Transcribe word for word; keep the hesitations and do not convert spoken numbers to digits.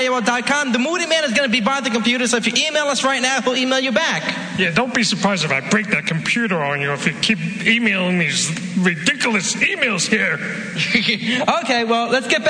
dot com. The Moody Man is going to be by the computer, so if you email us right now, he'll email you back. Yeah, don't be surprised if I break that computer on you if you keep emailing these ridiculous emails here. Okay, well, let's get back.